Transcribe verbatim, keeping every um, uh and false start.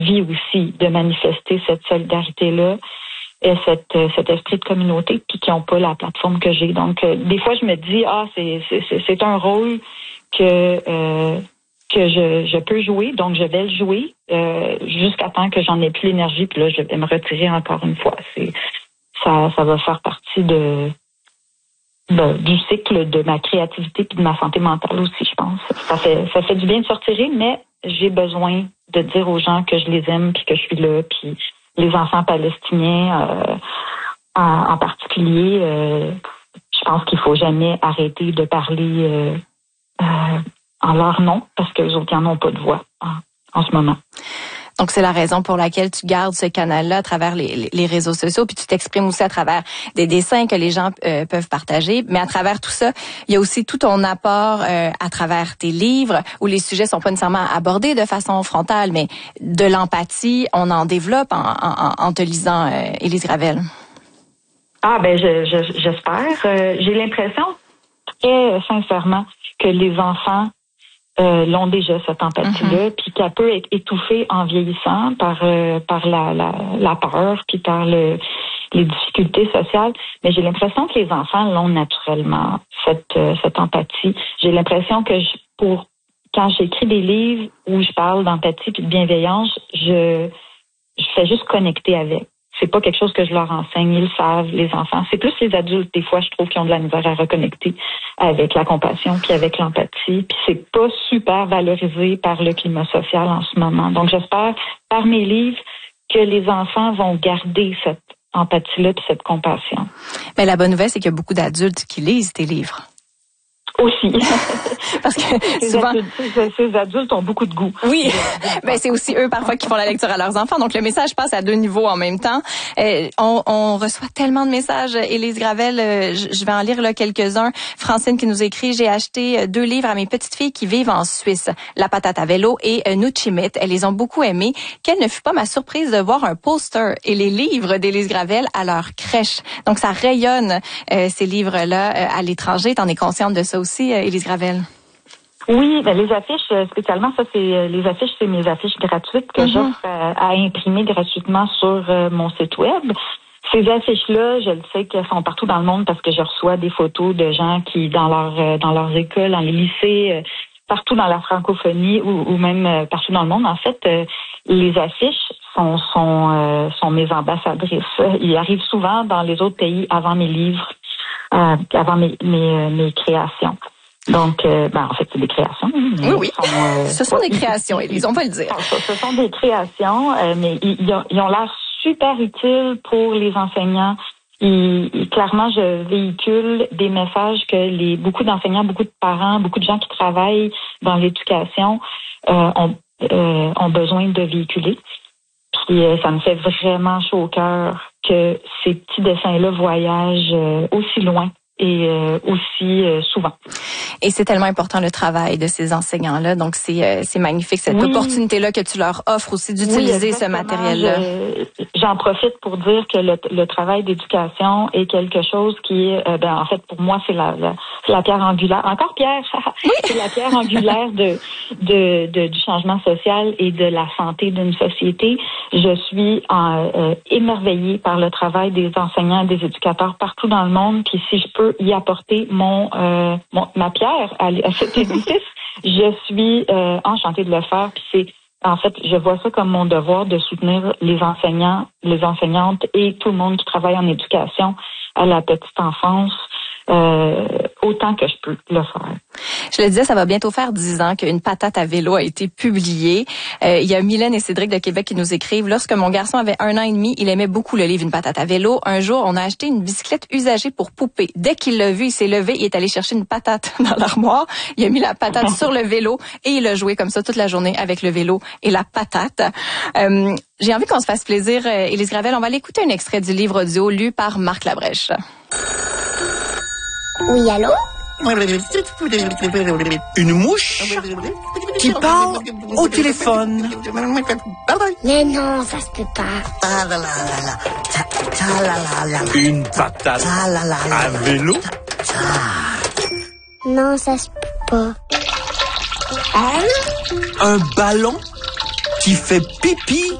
envie aussi de manifester cette solidarité-là et cette, cet esprit de communauté, puis qui n'ont pas la plateforme que j'ai. Donc, euh, des fois, je me dis, ah, c'est, c'est, c'est un rôle que euh, que je, je peux jouer, donc je vais le jouer euh, jusqu'à temps que j'en ai plus l'énergie, puis là, je vais me retirer encore une fois. C'est ça, ça va faire partie de, de du cycle de ma créativité puis de ma santé mentale aussi, je pense. Ça fait ça fait du bien de se retirer, mais j'ai besoin de dire aux gens que je les aime puis que je suis là, puis les enfants palestiniens euh, en, en particulier, euh, je pense qu'il faut jamais arrêter de parler euh, euh, en leur nom, parce qu'eux autres n'en ont pas de voix en, en ce moment. Donc, c'est la raison pour laquelle tu gardes ce canal-là à travers les, les réseaux sociaux, puis tu t'exprimes aussi à travers des dessins que les gens euh, peuvent partager. Mais à travers tout ça, il y a aussi tout ton apport euh, à travers tes livres, où les sujets sont pas nécessairement abordés de façon frontale, mais de l'empathie, on en développe en, en, en te lisant, euh, Élise Gravel. Ah, ben, je, je, j'espère. Euh, j'ai l'impression, très sincèrement, que les enfants Euh, l'ont déjà, cette empathie-là, mm-hmm. puis qu'elle peut être étouffée en vieillissant par euh, par la, la la peur, puis par le les difficultés sociales. Mais j'ai l'impression que les enfants l'ont naturellement, cette euh, cette empathie. J'ai l'impression que je, pour quand j'écris des livres où je parle d'empathie puis de bienveillance, je je fais juste connecter avec. C'est pas quelque chose que je leur enseigne, ils le savent, les enfants. C'est plus les adultes, des fois, je trouve, qui ont de la misère à reconnecter avec la compassion puis avec l'empathie. Puis c'est pas super valorisé par le climat social en ce moment. Donc, j'espère, par mes livres, que les enfants vont garder cette empathie-là puis cette compassion. Mais la bonne nouvelle, c'est qu'il y a beaucoup d'adultes qui lisent tes livres. Aussi. Parce que ces souvent... Adultes, ces adultes ont beaucoup de goût. Oui, ben c'est aussi eux parfois qui font la lecture à leurs enfants. Donc le message passe à deux niveaux en même temps. Euh, on, on reçoit tellement de messages. Élise Gravel, euh, je vais en lire là, quelques-uns. Francine qui nous écrit, j'ai acheté deux livres à mes petites filles qui vivent en Suisse, La patate à vélo et euh, Nuchimit. Elles les ont beaucoup aimés. Quelle ne fut pas ma surprise de voir un poster et les livres d'Élise Gravel à leur crèche. Donc ça rayonne euh, ces livres-là euh, à l'étranger. T'en es consciente de ça aussi, euh, Élise Gravel? Oui, ben les affiches, spécialement, ça, c'est les affiches, c'est mes affiches gratuites que mm-hmm. j'offre à, à imprimer gratuitement sur euh, mon site web. Ces affiches-là, je le sais qu'elles sont partout dans le monde parce que je reçois des photos de gens qui, dans leur euh, dans leurs écoles, dans les lycées, euh, partout dans la francophonie ou, ou même euh, partout dans le monde, en fait, euh, les affiches sont sont euh, sont mes ambassadrices. Ils arrivent souvent dans les autres pays avant mes livres, euh, avant mes mes, mes créations. Donc, euh, ben, en fait, c'est des créations. Oui, oui. Sont, euh, ce sont des créations, Élise, on va le dire. Ce, ce sont des créations, euh, mais ils, ils ont, ils ont l'air super utiles pour les enseignants. Et, et clairement, je véhicule des messages que les beaucoup d'enseignants, beaucoup de parents, beaucoup de gens qui travaillent dans l'éducation euh, ont, euh, ont besoin de véhiculer. Puis euh, ça me fait vraiment chaud au cœur que ces petits dessins-là voyagent euh, aussi loin et euh, aussi euh, souvent. Et c'est tellement important le travail de ces enseignants-là. Donc, c'est euh, c'est magnifique, cette oui. opportunité-là que tu leur offres aussi d'utiliser oui, ce matériel-là. Je, j'en profite pour dire que le, le travail d'éducation est quelque chose qui est, euh, ben, en fait, pour moi, c'est la, la, la pierre angulaire. Encore Pierre! Oui. C'est la pierre angulaire de, de, de, du changement social et de la santé d'une société. Je suis euh, euh, émerveillée par le travail des enseignants et des éducateurs partout dans le monde. Puis si je peux y apporter mon, euh, mon ma pierre à, à cet édifice, je suis euh, enchantée de le faire. Puis c'est, en fait, je vois ça comme mon devoir de soutenir les enseignants, les enseignantes et tout le monde qui travaille en éducation à la petite enfance. Euh, autant que je peux le faire. Je le disais, ça va bientôt faire dix ans qu'une patate à vélo a été publiée. Euh, il y a Mylène et Cédric de Québec qui nous écrivent. Lorsque mon garçon avait un an et demi, il aimait beaucoup le livre Une patate à vélo. Un jour, on a acheté une bicyclette usagée pour poupée. Dès qu'il l'a vu, il s'est levé, il est allé chercher une patate dans l'armoire. Il a mis la patate sur le vélo et il a joué comme ça toute la journée avec le vélo et la patate. Euh, j'ai envie qu'on se fasse plaisir, euh, Élise Gravel. On va aller écouter un extrait du livre audio lu par Marc Labrèche. Oui, allô? Une mouche qui parle au téléphone. Mais non, ça se peut pas. Une patate à vélo. Non, ça se peut pas. Un ballon qui fait pipi